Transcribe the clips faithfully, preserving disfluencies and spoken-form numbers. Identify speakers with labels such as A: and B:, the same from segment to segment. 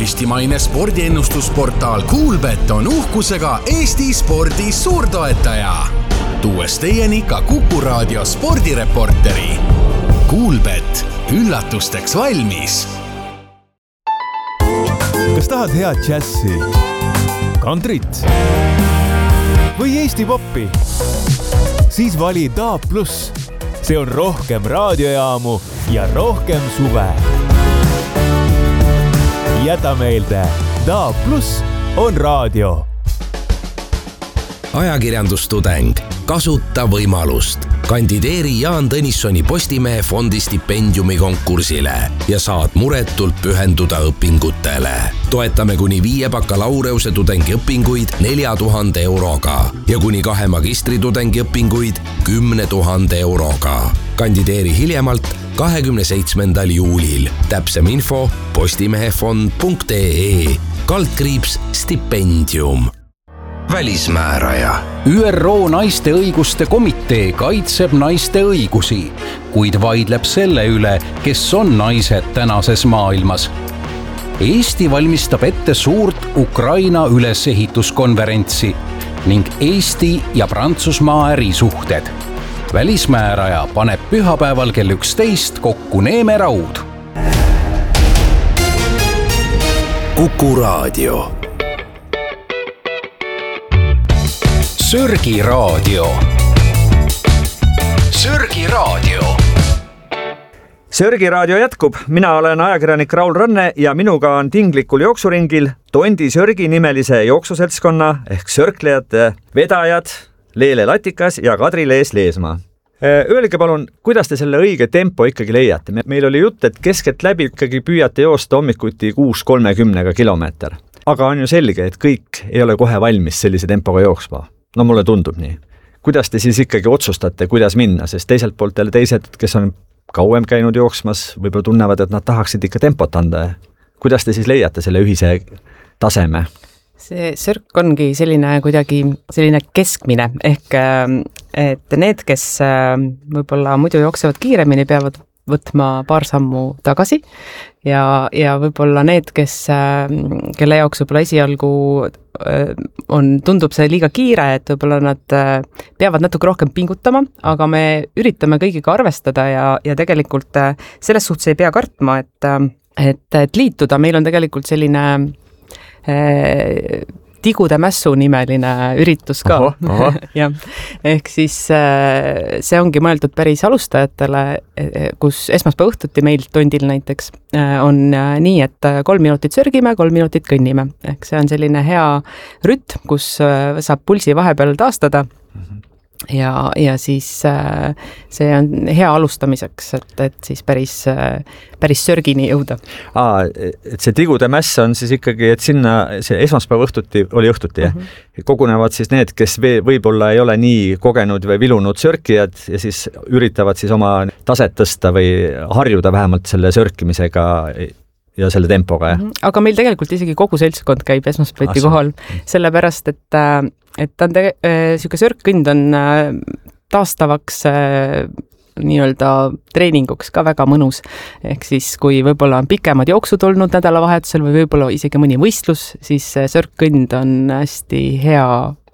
A: Eestimaine spordiennustusportaal Kuulbet on uhkusega Eesti spordi suurtoetaja. Tuues teieni ka Kuku Raadio spordireporteri. Kuulbet, üllatusteks valmis.
B: Kas tahad head džässi, kantrit või Eesti poppi? Siis vali D A B plus. See on rohkem raadiojaamu ja rohkem suve. Jäta meelde, D A B plus on raadio.
C: Ajakirjandustudeng, kasuta võimalust. Kandideeri Jaan Tõnissoni Postimehe fondi stipendiumi konkursile ja saad muretult pühenduda õpingutele. Toetame kuni viie bakalaureuse tudengi õpinguid nelja tuhande euroga ja kuni kahe magistri tudengi õpinguid kümne tuhande euroga. Kandideeri hiljemalt kahekümne seitsmendal juulil. Täpsem info postimehefond punkt ee, kaldkriips stipendium. Välismääraja.
D: Ü R O naiste õiguste komitee kaitseb naiste õigusi, kuid vaidleb selle üle, kes on naised tänases maailmas. Eesti valmistab ette suurt Ukraina ülesehituskonverentsi ning Eesti ja Prantsusmaa ärisuhted. Välismääraja paneb pühapäeval kell üksteist kokku Neeme Raud.
C: Kuku Raadio.
D: Sörgi Raadio. Sörgi Raadio.
E: Sörgi Raadio jätkub. Mina olen ajakirjanik Raul Rõnne ja minuga on tinglikul jooksuringil Tondi Sörgi nimelise jooksuseltskonna ehk sörklejate vedajad Leele Latikas ja Kadri Lees-Leesmaa. Öelge palun, kuidas te selle õige tempo ikkagi leiate? Meil oli jutt, et keskelt läbi ikkagi püüate joosta hommikuti kuus kolmekümnega kilomeeter. Aga on ju selge, et kõik ei ole kohe valmis sellise tempoga jooksma. No mulle tundub nii. Kuidas te siis ikkagi otsustate, kuidas minna? Sest teiselt poolt jälle teised, kes on kauem käinud jooksmas, võib-olla tunnevad, et nad tahaksid ikka tempot anda. Kuidas te siis leiate selle ühise taseme?
F: See sörk ongi selline kuidagi selline keskmine, ehk et need, kes võib-olla muidu jooksevad kiiremini, peavad võtma paar sammu tagasi ja, ja võib-olla need, kes, kelle jaoks võib-olla esialgu on, tundub see liiga kiire, et võib-olla nad peavad natuke rohkem pingutama, aga me üritame kõigiga arvestada ja, ja tegelikult selles suhtes ei pea kartma, et, et, et liituda. Meil on tegelikult selline Tigude mässu nimeline üritus ka. Oho, oho. Ja, ehk siis see ongi mõeldud päris alustajatele, kus esmaspäeva õhtuti meil Tondil näiteks on nii, et kolm minutit sörgime, kolm minutit kõnnime. Ehk see on selline hea rütm, kus saab pulsi vahepeal taastada. Ja, ja siis see on hea alustamiseks, et, et siis päris, päris sörgini jõuda.
E: Aa, et see Tigude mäss on siis ikkagi, et sinna see esmaspäeva õhtuti, oli õhtuti, uh -huh. ja kogunevad siis need, kes võib-olla ei ole nii kogenud või vilunud sörkijad ja siis üritavad siis oma taset tõsta või harjuda vähemalt selle sörkimisega ja selle tempoga. Ja.
F: Aga meil tegelikult isegi kogu seltskond käib esmaspäeviti kohal, sellepärast, et et ta on te-, siuke sörkkõnd on taastavaks nii-öelda treeninguks ka väga mõnus. Ehk siis, kui võib-olla on pikemad jooksud olnud nädalavahetusel või võib-olla isegi mõni võistlus, siis sörkkõnd on hästi hea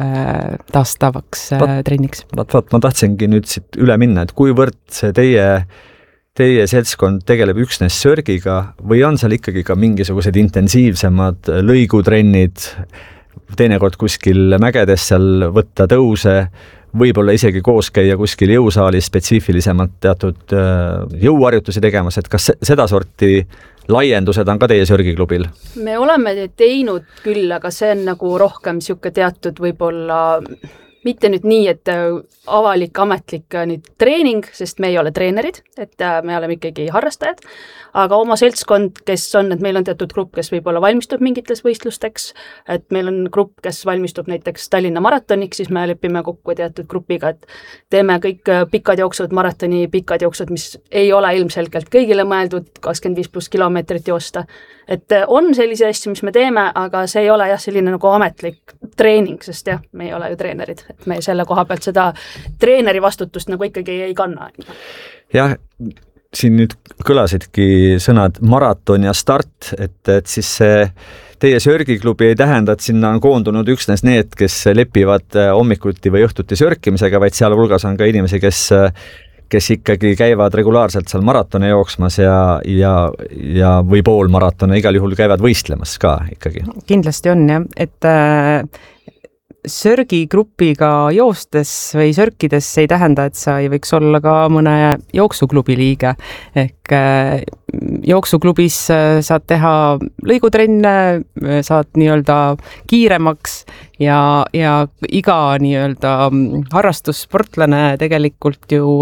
F: taastavaks treeniks.
E: Vaat, vaat, ma tahtsingi nüüd siit üle minna, et kuivõrd see teie Teie seltskond tegeleb üksnes sörgiga või on seal ikkagi ka mingisugused intensiivsemad lõigutrennid, teinekord kuskil mägedes seal võtta tõuse, võib-olla isegi koos käia kuskil jõusaalis spetsiifilisemalt teatud jõuharjutusi tegemas, et kas seda sorti laiendused on ka teie sörgiklubil?
G: Me oleme teinud küll, aga see on nagu rohkem siuke teatud võib-olla mitte nüüd nii, et avalik, ametlik nüüd treening, sest me ei ole treenerid, et me oleme ikkagi harrastajad, aga oma seltskond, kes on, et meil on teatud grupp, kes võib-olla valmistub mingites võistlusteks, et meil on grupp, kes valmistub näiteks Tallinna maratoniks, siis me lepime kokku teatud grupiga, et teeme kõik pikad jooksud, maratoni pikad jooksud, mis ei ole ilmselgelt kõigile mõeldud, kakskümmend viis pluss kilomeetrit joosta. Et on sellise asju, mis me teeme, aga see ei ole jah selline nagu ametlik treening, sest jah, me ei ole ju treenerid, et me selle koha pealt seda treeneri vastutust nagu ikkagi ei kanna.
E: Jah, siin nüüd kõlasidki sõnad maraton ja start, et, et siis see teie sörgiklubi ei tähenda, et sinna on koondunud üksnes need, kes lepivad hommikuti või õhtuti sörkimisega, vaid seal hulgas on ka inimesi, kes, kes ikkagi käivad regulaarselt seal maratone jooksmas ja, ja, ja või pool maratone igal juhul käivad võistlemas ka ikkagi.
F: Kindlasti on jah, et äh, sörgigrupiga joostes või sörkides ei tähenda, et sa ei võiks olla ka mõne jooksuklubi liige. Ehk jooksuklubis saad teha lõigutrenne, saad nii-öelda kiiremaks ja, ja iga nii-öelda harrastussportlane tegelikult ju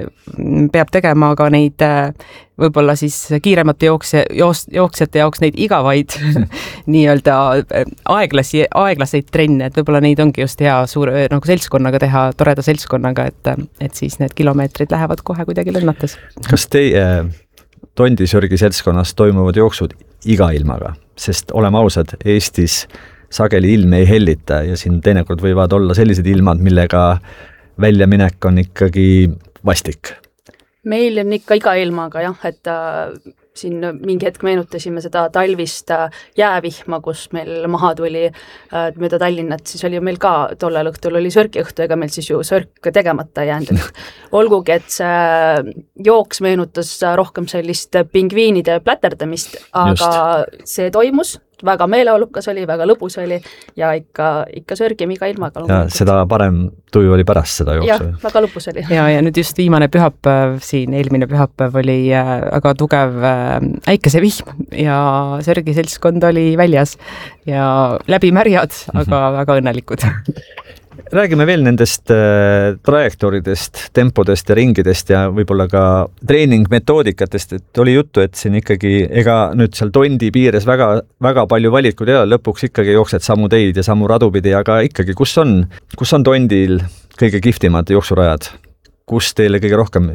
F: peab tegema ka neid võib-olla siis kiiremate jooksja, joos, jooksjate jaoks neid igavaid nii-öelda aeglasi, aeglaseid trenne, et võib-olla neid ongi just hea suur, nagu seltskonnaga teha, toreda seltskonnaga, et, et siis need kilomeetrid lähevad kohe kuidagi lennates.
E: Kas teie Tondisörgi seltskonnas toimuvad jooksud iga ilmaga? Sest oleme ausad, Eestis sageli ilm ei hellita ja siin teinekord võivad olla sellised ilmad, millega väljaminek on ikkagi vastik.
G: Meil on ikka iga ilmaga jah, et äh, siin mingi hetk meenutasime seda talvist äh, jäävihma, kus meil maha tuli äh, mööda Tallinnat, siis oli meil ka tollel õhtul oli sörkiõhtu, ega meil siis ju sörk tegemata jäänud. Olgugi, et see jooks meenutas rohkem sellist pingviinide pläterdamist, aga Just. see toimus. Väga meeleolukas oli, väga lõbus oli ja ikka, ikka sörgime iga ilmaga.
E: Ja seda parem tuju oli pärast seda jooksu.
G: Jah, väga lõbus oli.
F: Ja, ja nüüd just viimane pühapäev siin, eelmine pühapäev oli väga tugev äikesevihm ja sörgi seltskond oli väljas ja läbi märjad, aga väga õnnelikud.
E: Räägime veel nendest äh, trajektooridest, tempodest ja ringidest ja võib-olla ka treeningmetoodikatest, et oli juttu, et siin ikkagi ega nüüd seal Tondi piires väga, väga palju valikuid ei ole, lõpuks ikkagi jooksed samu teid ja samu radupidi, aga ikkagi, kus on, kus on Tondil kõige kihvtimad jooksurajad? Kus teile kõige rohkem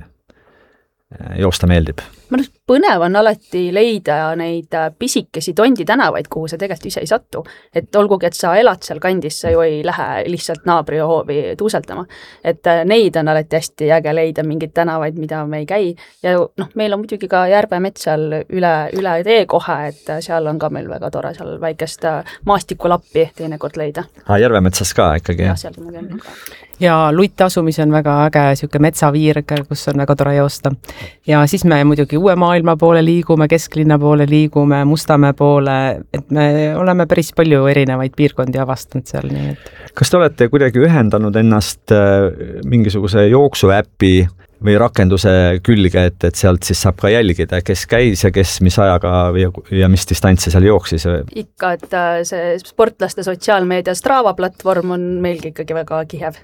E: joosta meeldib?
G: Ma nüüd põnev on alati leida neid pisikesi Tondi tänavaid, kuhu sa tegelikult ise ei satu. Et olgugi, et sa elad seal kandis, sa ju ei lähe lihtsalt naabri hoovi tuuseltama. Et neid on alati hästi äge leida mingid tänavaid, mida me ei käi. Ja noh, meil on muidugi ka Järvemets seal üle, üle tee kohe, et seal on ka meil väga tore seal väikest maastikulappi teinekord leida.
E: Ah, Järvemetsas ka ikkagi?
G: Ja, seal on ka.
F: Ja Luite asumis on väga äge siuke metsaviirg, kus on väga tore joosta. Ja siis me muidugi uue maailma poole liigume, kesklinna poole liigume, Mustamäe poole, et me oleme päris palju erinevaid piirkondi avastanud seal. Nii et...
E: Kas te olete kuidagi ühendanud ennast mingisuguse jooksuäppi või rakenduse külge, et, et sealt siis saab ka jälgida, kes käis ja kes mis ajaga ja, ja mis distantsi seal jooksis?
G: Ikka, et see sportlaste sotsiaalmeedia Strava platvorm on meilgi ikkagi väga kihev.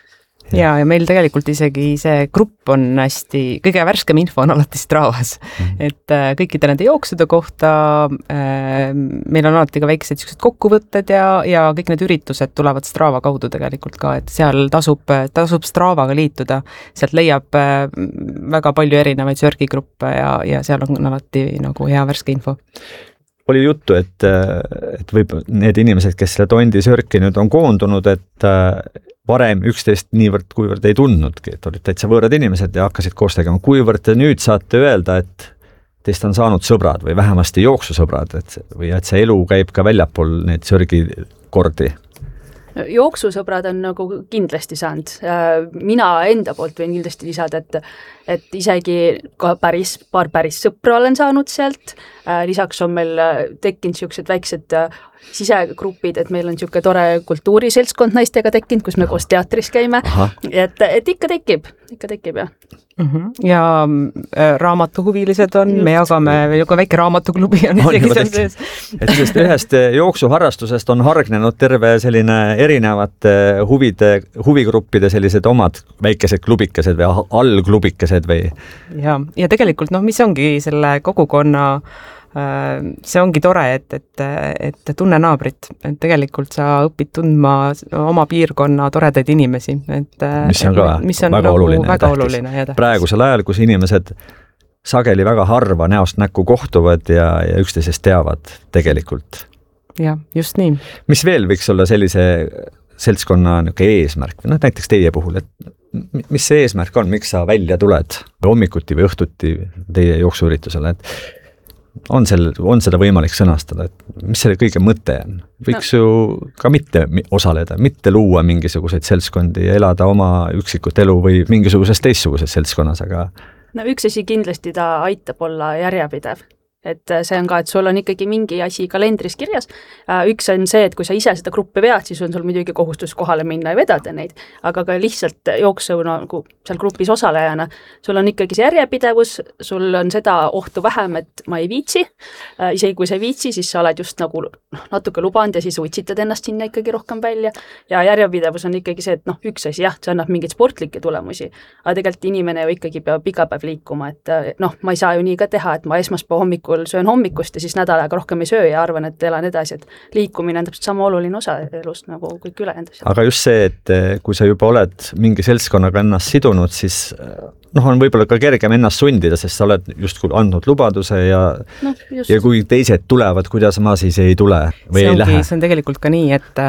F: Ja, ja meil tegelikult isegi see grupp on hästi, kõige värskem info on alati Stravas, mm-hmm. et äh, kõikide nende jooksude kohta äh, meil on alati ka väiksed sellised kokkuvõtted ja, ja kõik need üritused tulevad Strava kaudu tegelikult ka, et seal tasub, tasub Stravaga liituda, sealt leiab äh, väga palju erinevaid sörgigruppe ja, ja seal on alati nagu hea värske info.
E: Oli juttu, et, et võib need inimesed, kes selle Tondi sörki nüüd on koondunud, et varem üksteist niivõrd, kuivõrd ei tundnudki, et olid täitsa võõrad inimesed ja hakkasid koos tegema. Kuivõrd te nüüd saate öelda, et teist on saanud sõbrad või vähemasti jooksusõbrad, et, või et see elu käib ka väljapool neid sörgikordi?
G: Jooksusõbrad on nagu kindlasti saanud. Mina enda poolt võin kindlasti lisada, et, et isegi ka päris, paar päris sõpra olen saanud sealt. Lisaks on meil tekkinud siuksed väiksed sisegrupid, et meil on siuke tore kultuuriseltskond naistega tekkinud, kus me koos teatris käime. Et, et ikka tekib, ikka tekib, jah.
F: Mm-hmm. Ja äh, raamatuhuvilised on, me jagame ka väike raamatuklubi on isegi seal sees.
E: Et sest ühest jooksuharrastusest on hargnenud terve selline erinevate huvide, huvigruppide sellised omad väikesed klubikesed või allklubikesed või?
F: Ja, ja tegelikult, noh, mis ongi selle kogukonna see ongi tore, et, et, et tunne naabrit, et tegelikult sa õpid tundma oma piirkonna toredaid inimesi, et
E: mis on, ka,
F: mis on
E: väga
F: nagu
E: oluline,
F: väga oluline ja tähtis.
E: Praegusel ajal, kus inimesed sageli väga harva näost näkku kohtuvad ja, ja üksteisest teavad tegelikult.
F: Ja, just nii.
E: Mis veel võiks olla sellise seltskonna eesmärk? No, näiteks teie puhul, et mis see eesmärk on, miks sa välja tuled hommikuti või õhtuti teie jooksuüritusele, et on, sel, on seda võimalik sõnastada, et mis selle kõige mõte on? Võiks no. ju ka mitte osaleda, mitte luua mingisuguseid seltskondi ja elada oma üksikut elu või mingisuguses teistsuguses seltskonnas, aga
G: no üks asi kindlasti ta aitab olla järjepidev. Et see on ka, et sul on ikkagi mingi asi kalendris kirjas. Üks on see, et kui sa ise seda gruppi vead, siis on sul muidugi kohustus kohale minna ja vedada neid, aga ka lihtsalt jooksuna nagu seal grupis osalejana, sul on ikkagi see järjepidevus, sul on seda ohtu vähem, et ma ei viitsi. Isegi kui sa ei viitsi, siis sa oled just nagu natuke lubanud ja siis uitsitad ennast sinna ikkagi rohkem välja. Ja järjepidevus on ikkagi see, et noh, üks asi, jah, see annab mingeid sportlikke tulemusi, aga tegelikult inimene ju ikkagi peab iga päev liikuma, et noh, ma ei saa ju nii ka teha, et ma esmaspäeva hommikul söön hommikust ja siis nädal aega rohkem ei söö ja arvan, et elan edasi, et liikumine on täpselt sama oluline osa elust nagu kõik ülejäänud.
E: Aga just see, et kui sa juba oled mingi seltskonnaga ennast sidunud, siis noh, on võib-olla ka kergem ennast sundida, sest sa oled justkui andnud lubaduse ja, no, ja kui teised tulevad, kuidas ma siis ei tule või
F: see
E: ei
F: ongi,
E: lähe.
F: See on tegelikult ka nii, et,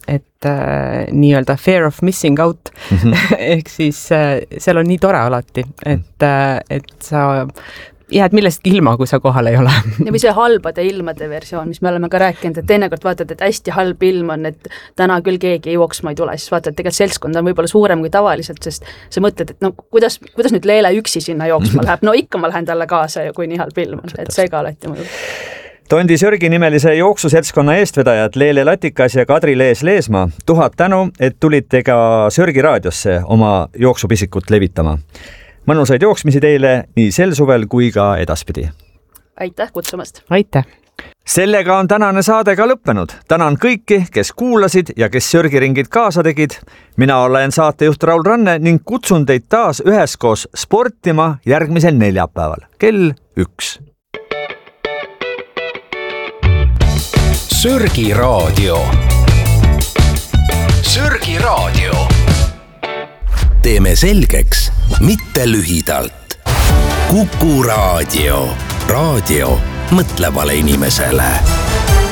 F: et nii-öelda fear of missing out mm-hmm. ehk siis seal on nii tore alati, et, et sa jääd millestki ilma, kui sa kohal ei ole.
G: Ja või see halbade ilmade versioon, mis me oleme ka rääkinud, et teinekord vaatad, et hästi halb ilm on, et täna küll keegi ei jooksma ei tule, siis vaatad, et tegelikult seltskond on võib-olla suurem kui tavaliselt, sest sa mõtled, et no kuidas, kuidas nüüd Leele üksi sinna jooksma läheb, no ikka ma lähen talle kaasa, kui nii halb ilm on, et see ka alati mõjub.
E: Tondi Sörgi nimelise jooksuseltskonna eestvedajad Leele Latikas ja Kadri Lees-Leesmaa, tuhat tänu, et tulite ka Sörgi raadiosse oma jooksupisikut levitama. Mõnusaid jooksmisi teile nii sel suvel kui ka edaspidi.
G: Aitäh kutsumast.
F: Aitäh.
E: Sellega on tänane saade ka lõppenud. Tänan kõiki, kes kuulasid ja kes Sörgiringid kaasa tegid. Mina olen saatejuht Raul Ranne ning kutsun teid taas üheskoos sportima järgmisel neljapäeval. Kell üks.
C: Sörgi raadio. Sörgi raadio. Teeme selgeks, mitte lühidalt. Kuku raadio. Raadio mõtlevale inimesele.